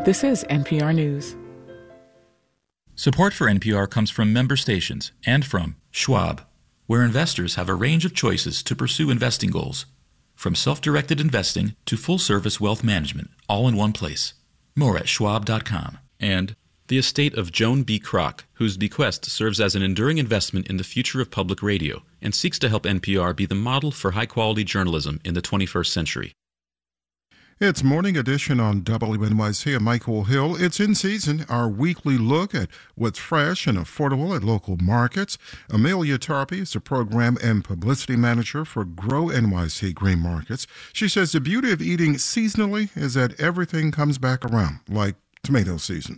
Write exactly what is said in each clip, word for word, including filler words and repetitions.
This is N P R News. Support for N P R comes from member stations and from Schwab, where investors have a range of choices to pursue investing goals, from self-directed investing to full-service wealth management, all in one place. More at schwab dot com. And the estate of Joan B. Kroc, whose bequest serves as an enduring investment in the future of public radio and seeks to help N P R be the model for high-quality journalism in the twenty-first century. It's Morning Edition on W N Y C. I'm Michael Hill. It's in season, our weekly look at what's fresh and affordable at local markets. Amelia Tarpey is the program and publicity manager for Grow N Y C Green Markets. She says the beauty of eating seasonally is that everything comes back around, like tomato season.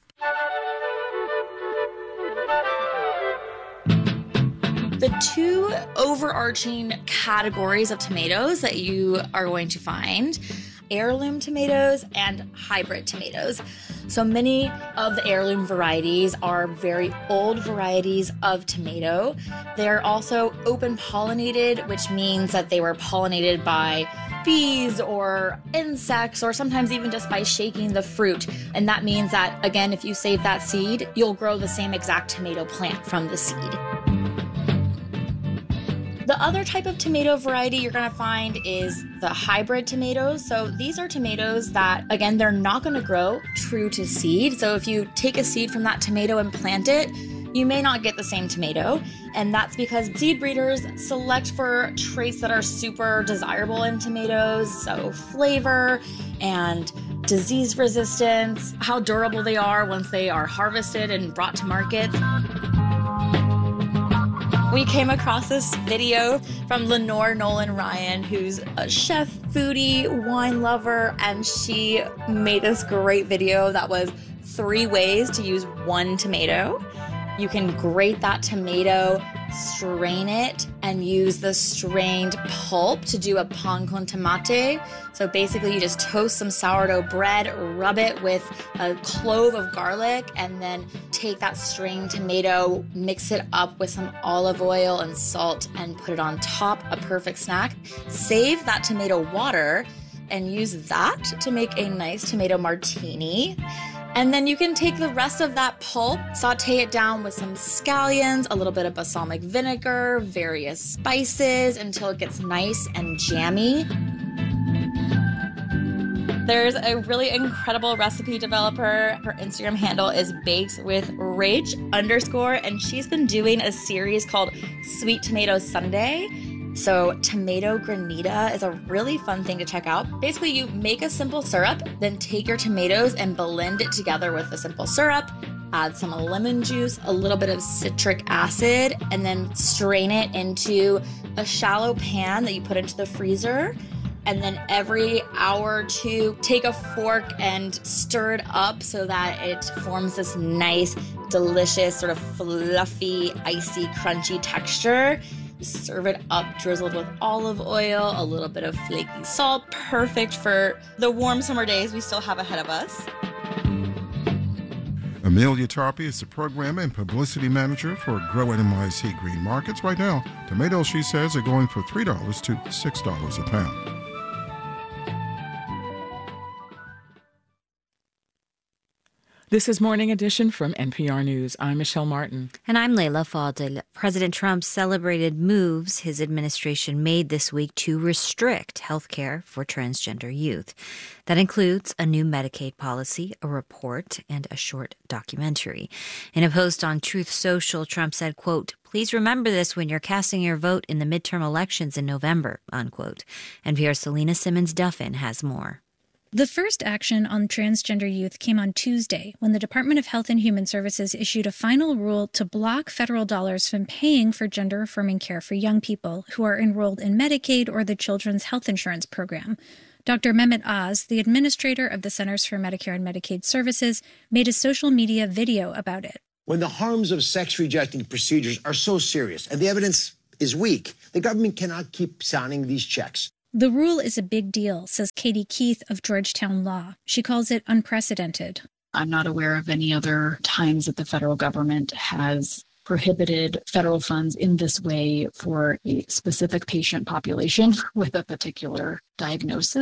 The two overarching categories of tomatoes that you are going to find: heirloom tomatoes and hybrid tomatoes. So many of the heirloom varieties are very old varieties of tomato. They're also open pollinated, which means that they were pollinated by bees or insects, or sometimes even just by shaking the fruit. And that means that, again, if you save that seed, you'll grow the same exact tomato plant from the seed. The other type of tomato variety you're going to find is the hybrid tomatoes. So these are tomatoes that, again, they're not going to grow true to seed. So if you take a seed from that tomato and plant it, you may not get the same tomato. And that's because seed breeders select for traits that are super desirable in tomatoes. So flavor and disease resistance, how durable they are once they are harvested and brought to market. We came across this video from Lenore Nolan Ryan, who's a chef, foodie, wine lover, and she made this great video that was three ways to use one tomato. You can grate that tomato, strain it, and use the strained pulp to do a pan con tomate. So basically you just toast some sourdough bread, rub it with a clove of garlic, and then take that strained tomato, mix it up with some olive oil and salt, and put it on top. A perfect snack. Save that tomato water and use that to make a nice tomato martini. And then you can take the rest of that pulp, saute it down with some scallions, a little bit of balsamic vinegar, various spices until it gets nice and jammy. There's a really incredible recipe developer. Her Instagram handle is baked with rage underscore, and she's been doing a series called Sweet Tomato Sunday. So tomato granita is a really fun thing to check out. Basically, you make a simple syrup, then take your tomatoes and blend it together with the simple syrup, add some lemon juice, a little bit of citric acid, and then strain it into a shallow pan that you put into the freezer. And then every hour or two, take a fork and stir it up so that it forms this nice, delicious, sort of fluffy, icy, crunchy texture. Serve it up drizzled with olive oil, a little bit of flaky salt. Perfect for the warm summer days we still have ahead of us. Amelia Tarpey is the program and publicity manager for Grow N Y C Green Markets. Right now, tomatoes, she says, are going for three dollars to six dollars a pound. This is Morning Edition from N P R News. I'm Michelle Martin. And I'm Leila Fadel. President Trump celebrated moves his administration made this week to restrict health care for transgender youth. That includes a new Medicaid policy, a report, and a short documentary. In a post on Truth Social, Trump said, quote, "Please remember this when you're casting your vote in the midterm elections in November," unquote. N P R's Selena Simmons-Duffin has more. The first action on transgender youth came on Tuesday when the Department of Health and Human Services issued a final rule to block federal dollars from paying for gender-affirming care for young people who are enrolled in Medicaid or the Children's Health Insurance Program. Doctor Mehmet Oz, the administrator of the Centers for Medicare and Medicaid Services, made a social media video about it. When the harms of sex-rejecting procedures are so serious and the evidence is weak, the government cannot keep signing these checks. The rule is a big deal, says Katie Keith of Georgetown Law. She calls it unprecedented. I'm not aware of any other times that the federal government has prohibited federal funds in this way for a specific patient population with a particular diagnosis.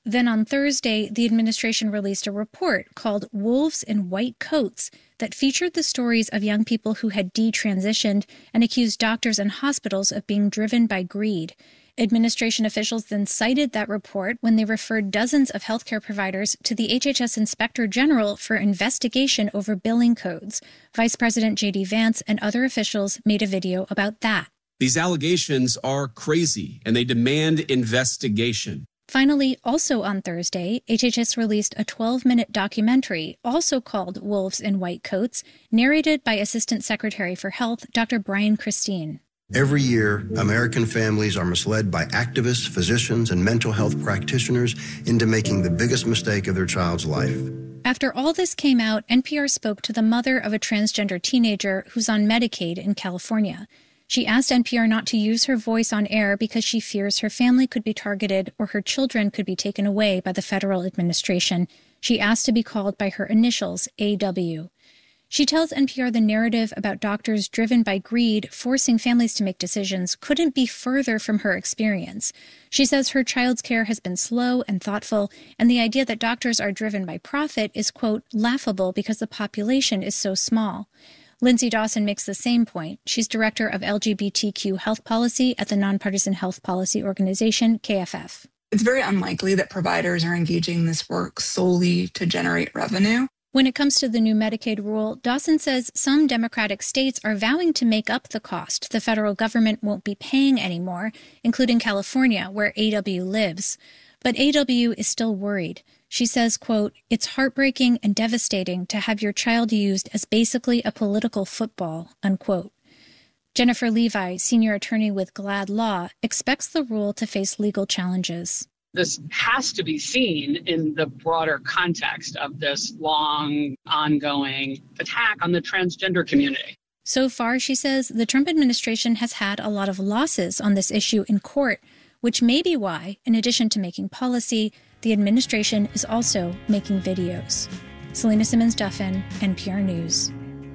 Then on Thursday, the administration released a report called Wolves in White Coats that featured the stories of young people who had detransitioned and accused doctors and hospitals of being driven by greed. Administration officials then cited that report when they referred dozens of healthcare providers to the H H S Inspector General for investigation over billing codes. Vice President J D Vance and other officials made a video about that. These allegations are crazy, and they demand investigation. Finally, also on Thursday, H H S released a twelve-minute documentary, also called Wolves in White Coats, narrated by Assistant Secretary for Health, Doctor Brian Christine. Every year, American families are misled by activists, physicians, and mental health practitioners into making the biggest mistake of their child's life. After all this came out, N P R spoke to the mother of a transgender teenager who's on Medicaid in California. She asked N P R not to use her voice on air because she fears her family could be targeted or her children could be taken away by the federal administration. She asked to be called by her initials, A W. She tells N P R the narrative about doctors driven by greed forcing families to make decisions couldn't be further from her experience. She says her child's care has been slow and thoughtful, and the idea that doctors are driven by profit is, quote, laughable because the population is so small. Lindsay Dawson makes the same point. She's director of L G B T Q health policy at the nonpartisan health policy organization, K F F. It's very unlikely that providers are engaging in this work solely to generate revenue. When it comes to the new Medicaid rule, Dawson says some Democratic states are vowing to make up the cost the federal government won't be paying anymore, including California, where A W lives. But A W is still worried. She says, quote, it's heartbreaking and devastating to have your child used as basically a political football, unquote. Jennifer Levi, senior attorney with GLAD Law, expects the rule to face legal challenges. This has to be seen in the broader context of this long, ongoing attack on the transgender community. So far, she says, the Trump administration has had a lot of losses on this issue in court, which may be why, in addition to making policy, the administration is also making videos. Selena Simmons-Duffin, N P R News.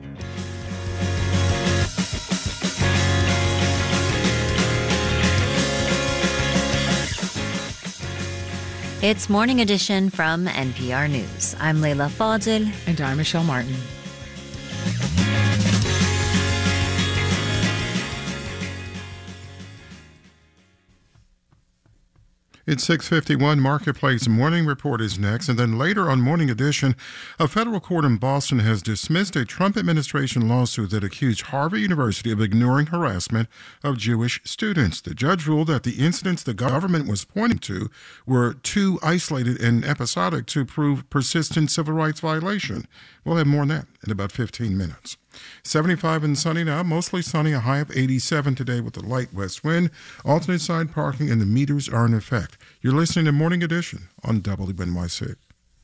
It's Morning Edition from N P R News. I'm Leila Fadil. And I'm Michelle Martin. It's six fifty-one. Marketplace Morning Report is next. And then later on Morning Edition, a federal court in Boston has dismissed a Trump administration lawsuit that accused Harvard University of ignoring harassment of Jewish students. The judge ruled that the incidents the government was pointing to were too isolated and episodic to prove persistent civil rights violation. We'll have more on that in about fifteen minutes. seventy-five and sunny now, mostly sunny, a high of eighty-seven today with a light west wind. Alternate side parking and the meters are in effect. You're listening to Morning Edition on W N Y C.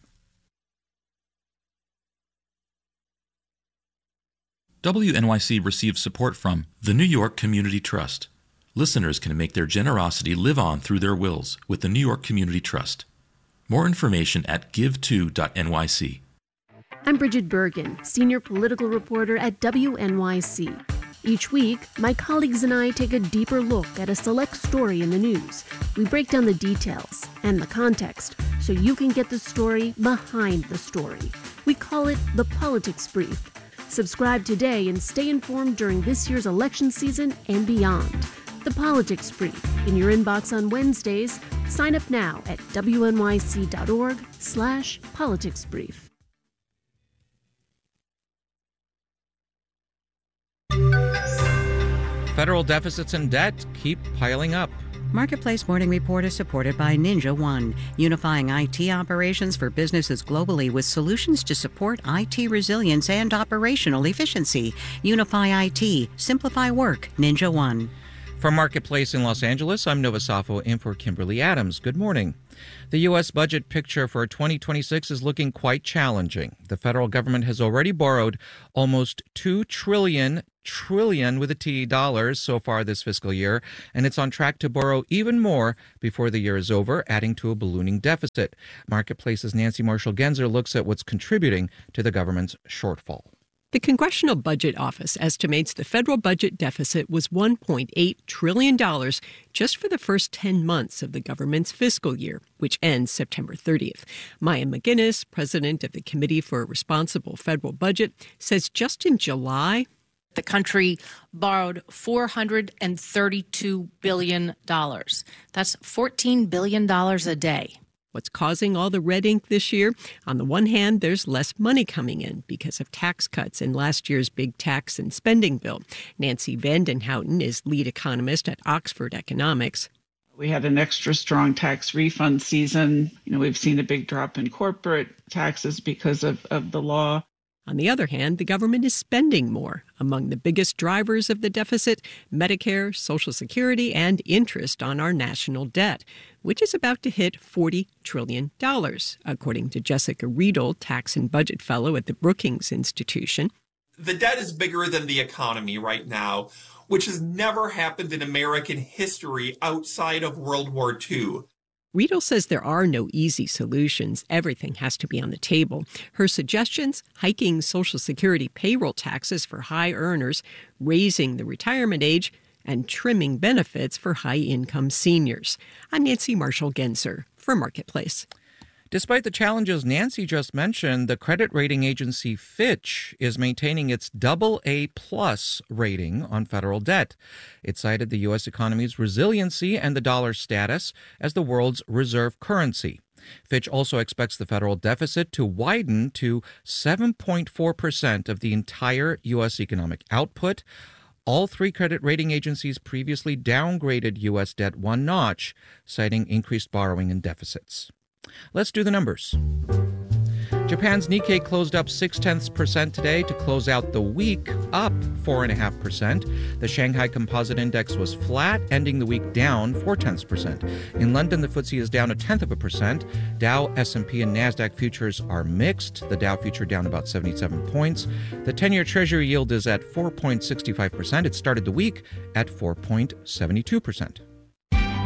W N Y C receives support from the New York Community Trust. Listeners can make their generosity live on through their wills with the New York Community Trust. More information at give to dot N Y C. I'm Bridget Bergen, senior political reporter at W N Y C. Each week, my colleagues and I take a deeper look at a select story in the news. We break down the details and the context so you can get the story behind the story. We call it the Politics Brief. Subscribe today and stay informed during this year's election season and beyond. The Politics Brief in your inbox on Wednesdays. Sign up now at W N Y C dot org slash politics brief. Federal deficits and debt keep piling up. Marketplace Morning Report is supported by Ninja One, unifying I T operations for businesses globally with solutions to support I T resilience and operational efficiency. Unify I T, simplify work, Ninja One. From Marketplace in Los Angeles, I'm Nova Safo in for Kimberly Adams. Good morning. The U S budget picture for twenty twenty-six is looking quite challenging. The federal government has already borrowed almost two trillion dollars, trillion with a T, dollars so far this fiscal year, and it's on track to borrow even more before the year is over, adding to a ballooning deficit. Marketplace's Nancy Marshall-Genzer looks at what's contributing to the government's shortfall. The Congressional Budget Office estimates the federal budget deficit was one point eight trillion dollars just for the first ten months of the government's fiscal year, which ends September thirtieth. Maya McGinnis, president of the Committee for a Responsible Federal Budget, says just in July, the country borrowed four hundred thirty-two billion dollars. That's fourteen billion dollars a day. What's causing all the red ink this year? On the one hand, there's less money coming in because of tax cuts in last year's big tax and spending bill. Nancy Vandenhouten is lead economist at Oxford Economics. We had an extra strong tax refund season. You know, we've seen a big drop in corporate taxes because of, of the law. On the other hand, the government is spending more. Among the biggest drivers of the deficit, Medicare, Social Security, and interest on our national debt, which is about to hit forty trillion dollars, according to Jessica Riedel, tax and budget fellow at the Brookings Institution. The debt is bigger than the economy right now, which has never happened in American history outside of World War Two. Riedel says there are no easy solutions. Everything has to be on the table. Her suggestions: hiking Social Security payroll taxes for high earners, raising the retirement age, and trimming benefits for high-income seniors. I'm Nancy Marshall-Genzer for Marketplace. Despite the challenges Nancy just mentioned, the credit rating agency Fitch is maintaining its double A plus rating on federal debt. It cited the U S economy's resiliency and the dollar's status as the world's reserve currency. Fitch also expects the federal deficit to widen to seven point four percent of the entire U S economic output. All three credit rating agencies previously downgraded U S debt one notch, citing increased borrowing and deficits. Let's do the numbers. Japan's Nikkei closed up six tenths percent today to close out the week, up four and a half percent. The Shanghai Composite Index was flat, ending the week down four tenths percent. In London, the F T S E is down a tenth of a percent. Dow, S and P, and Nasdaq futures are mixed. The Dow future down about seventy-seven points. The ten-year Treasury yield is at four point six five percent. It started the week at four point seven two percent.